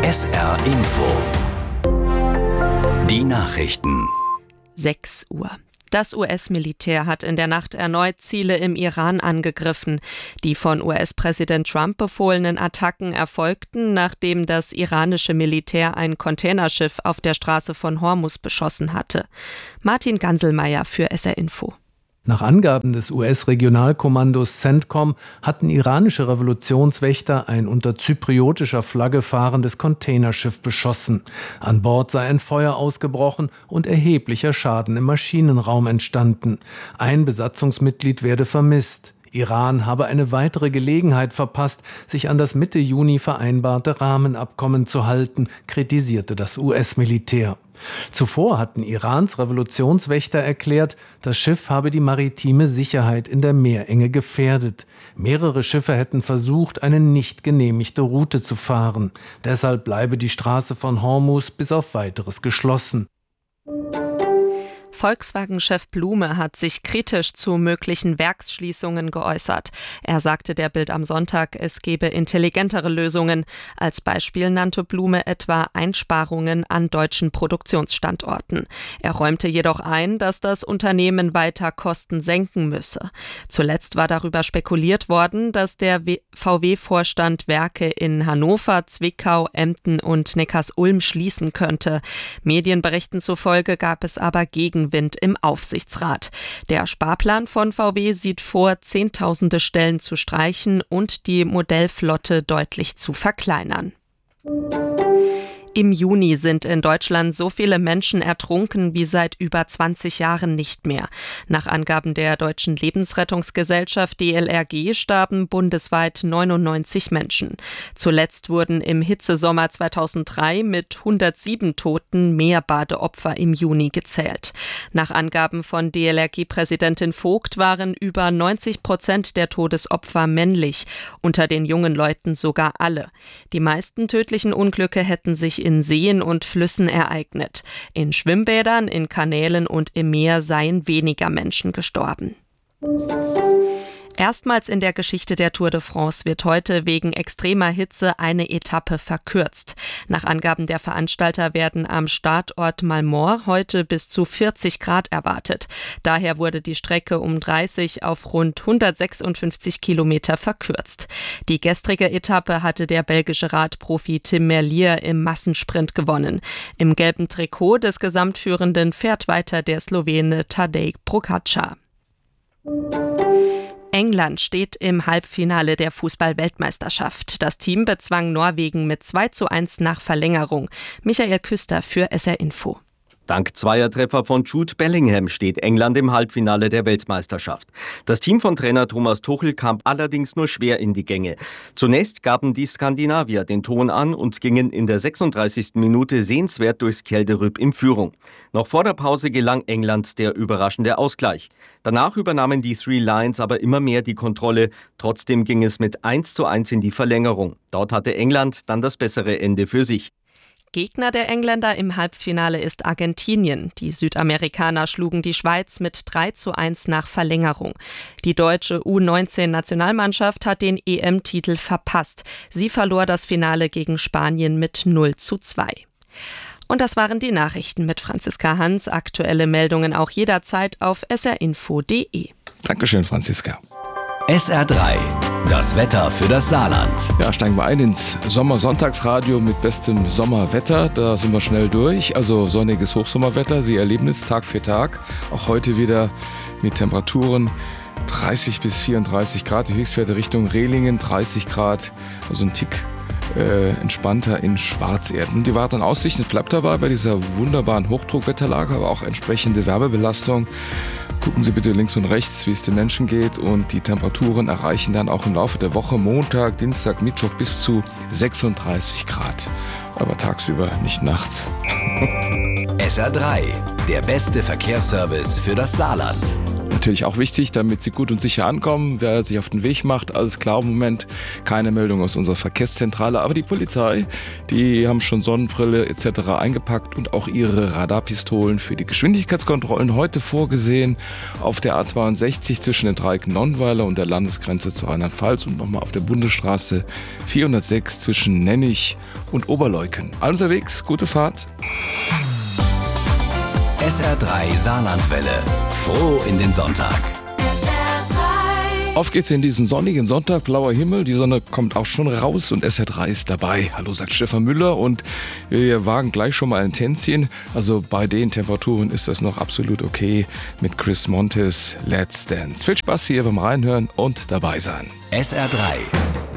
SR Info. Die Nachrichten. 6 Uhr. Das US-Militär hat in der Nacht erneut Ziele im Iran angegriffen. Die von US-Präsident Trump befohlenen Attacken erfolgten, nachdem das iranische Militär ein Containerschiff auf der Straße von Hormuz beschossen hatte. Martin Ganselmeier für SR Info. Nach Angaben des US-Regionalkommandos CENTCOM hatten iranische Revolutionswächter ein unter zypriotischer Flagge fahrendes Containerschiff beschossen. An Bord sei ein Feuer ausgebrochen und erheblicher Schaden im Maschinenraum entstanden. Ein Besatzungsmitglied werde vermisst. Iran habe eine weitere Gelegenheit verpasst, sich an das Mitte Juni vereinbarte Rahmenabkommen zu halten, kritisierte das US-Militär. Zuvor hatten Irans Revolutionswächter erklärt, das Schiff habe die maritime Sicherheit in der Meerenge gefährdet. Mehrere Schiffe hätten versucht, eine nicht genehmigte Route zu fahren. Deshalb bleibe die Straße von Hormuz bis auf Weiteres geschlossen. Volkswagen-Chef Blume hat sich kritisch zu möglichen Werksschließungen geäußert. Er sagte der Bild am Sonntag, es gebe intelligentere Lösungen. Als Beispiel nannte Blume etwa Einsparungen an deutschen Produktionsstandorten. Er räumte jedoch ein, dass das Unternehmen weiter Kosten senken müsse. Zuletzt war darüber spekuliert worden, dass der VW-Vorstand Werke in Hannover, Zwickau, Emden und Neckarsulm schließen könnte. Medienberichten zufolge gab es aber Gegenwind im Aufsichtsrat. Der Sparplan von VW sieht vor, Zehntausende Stellen zu streichen und die Modellflotte deutlich zu verkleinern. Im Juni sind in Deutschland so viele Menschen ertrunken wie seit über 20 Jahren nicht mehr. Nach Angaben der Deutschen Lebensrettungsgesellschaft DLRG starben bundesweit 99 Menschen. Zuletzt wurden im Hitzesommer 2003 mit 107 Toten mehr Badeopfer im Juni gezählt. Nach Angaben von DLRG-Präsidentin Vogt waren über 90% der Todesopfer männlich, unter den jungen Leuten sogar alle. Die meisten tödlichen Unglücke hätten sich in Seen und Flüssen ereignet. In Schwimmbädern, in Kanälen und im Meer seien weniger Menschen gestorben. Erstmals in der Geschichte der Tour de France wird heute wegen extremer Hitze eine Etappe verkürzt. Nach Angaben der Veranstalter werden am Startort Malmort heute bis zu 40 Grad erwartet. Daher wurde die Strecke um 30 auf rund 156 Kilometer verkürzt. Die gestrige Etappe hatte der belgische Radprofi Tim Merlier im Massensprint gewonnen. Im gelben Trikot des Gesamtführenden fährt weiter der Slowene Tadej Pogačar. England steht im Halbfinale der Fußball-Weltmeisterschaft. Das Team bezwang Norwegen mit 2:1 nach Verlängerung. Michael Küster für SR Info. Dank Zweiertreffer von Jude Bellingham steht England im Halbfinale der Weltmeisterschaft. Das Team von Trainer Thomas Tuchel kam allerdings nur schwer in die Gänge. Zunächst gaben die Skandinavier den Ton an und gingen in der 36. Minute sehenswert durchs Kjelderup in Führung. Noch vor der Pause gelang England der überraschende Ausgleich. Danach übernahmen die Three Lions aber immer mehr die Kontrolle. Trotzdem ging es mit 1:1 in die Verlängerung. Dort hatte England dann das bessere Ende für sich. Gegner der Engländer im Halbfinale ist Argentinien. Die Südamerikaner schlugen die Schweiz mit 3:1 nach Verlängerung. Die deutsche U19-Nationalmannschaft hat den EM-Titel verpasst. Sie verlor das Finale gegen Spanien mit 0:2. Und das waren die Nachrichten mit Franziska Hans. Aktuelle Meldungen auch jederzeit auf srinfo.de. Dankeschön, Franziska. SR3, das Wetter für das Saarland. Ja, steigen wir ein ins Sommersonntagsradio mit bestem Sommerwetter. Da sind wir schnell durch. Also sonniges Hochsommerwetter. Sie erleben es Tag für Tag. Auch heute wieder mit Temperaturen 30 bis 34 Grad. Die Höchstwerte Richtung Rehlingen 30 Grad. Also ein Tick entspannter in Schwarzerden. Die weiteren Aussichten, es bleibt dabei bei dieser wunderbaren Hochdruckwetterlage, aber auch entsprechende Wärmebelastung. Gucken Sie bitte links und rechts, wie es den Menschen geht, und die Temperaturen erreichen dann auch im Laufe der Woche Montag, Dienstag, Mittwoch bis zu 36 Grad. Aber tagsüber, nicht nachts. SR3, der beste Verkehrsservice für das Saarland. Natürlich auch wichtig, damit Sie gut und sicher ankommen, wer sich auf den Weg macht. Alles klar im Moment, keine Meldung aus unserer Verkehrszentrale. Aber die Polizei, die haben schon Sonnenbrille etc. eingepackt und auch ihre Radarpistolen für die Geschwindigkeitskontrollen heute vorgesehen auf der A62 zwischen den Dreiecken Nonnweiler und der Landesgrenze zu Rheinland-Pfalz und nochmal auf der Bundesstraße 406 zwischen Nennig und Oberleuken. Alle unterwegs, gute Fahrt. SR3 Saarlandwelle. Froh in den Sonntag. Auf geht's in diesen sonnigen Sonntag, blauer Himmel, die Sonne kommt auch schon raus und SR3 ist dabei. Hallo, sagt Stefan Müller und wir wagen gleich schon mal ein Tänzchen. Also bei den Temperaturen ist das noch absolut okay mit Chris Montes Let's Dance. Viel Spaß hier beim Reinhören und dabei sein. SR3.